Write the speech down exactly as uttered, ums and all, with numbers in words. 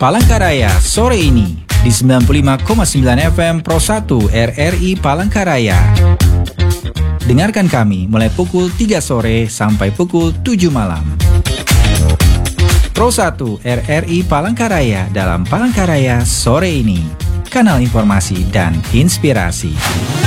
Palangkaraya sore ini di sembilan puluh lima koma sembilan F M Pro satu R R I Palangkaraya. Dengarkan kami mulai pukul tiga sore sampai pukul tujuh malam. Pro satu R R I Palangkaraya dalam Palangkaraya sore ini. Kanal informasi dan inspirasi.